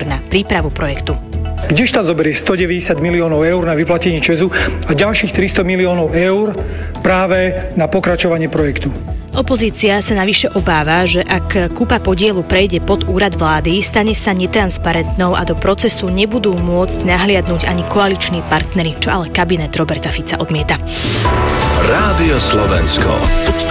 na prípravu projektu. Kde štát zoberie 190 miliónov eur na vyplatenie ČEZu a ďalších 300 miliónov eur práve na pokračovanie projektu? Opozícia sa navyše obáva, že ak kúpa podielu prejde pod úrad vlády, stane sa netransparentnou a do procesu nebudú môcť nahliadnúť ani koaliční partneri, čo ale kabinet Roberta Fica odmieta. Rádio Slovensko.